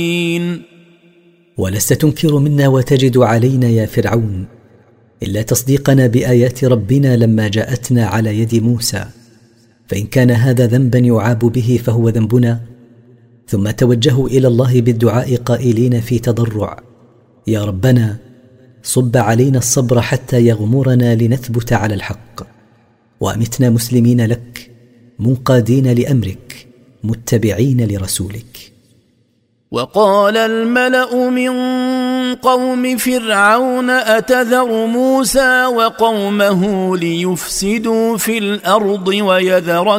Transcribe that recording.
ولست تنكر منا وتجد علينا يا فرعون إلا تصديقنا بآيات ربنا لما جاءتنا على يد موسى، فإن كان هذا ذنبا يعاب به فهو ذنبنا. ثم توجهوا إلى الله بالدعاء قائلين في تضرع: يا ربنا صب علينا الصبر حتى يغمرنا لنثبت على الحق، وأمتنا مسلمين لك منقادين لأمرك متبعين لرسولك. وقال الملأ من قوم فرعون أتذر موسى وقومه ليفسدوا في الأرض ويذرك